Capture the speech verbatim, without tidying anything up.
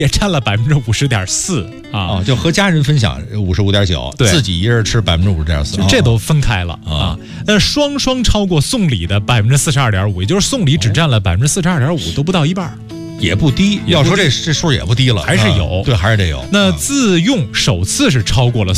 也占了百分之五十点四啊、 哦，就和家人分享五十五点九， 对， 自己一人吃百分之五十点四， 这都分开了啊。 啊那双双超过送礼的百分之四十二点五，也就是送礼只占了百分之四十二点五，都不到一半， 也不低。要说这这数也不低了， 还是有， 啊、对，还是得有。 那自用首次是超过了